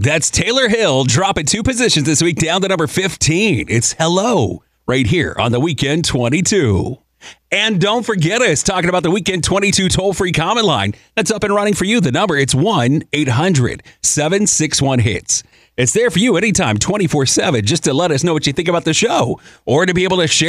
That's Taylor Hill dropping 2 positions this week down to number 15. It's Hello right here on the Weekend 22. And don't forget us talking about the Weekend 22 toll-free comment line. That's up and running for you. The number, it's 1-800-761-HITS. It's there for you anytime, 24/7, just to let us know what you think about the show or to be able to share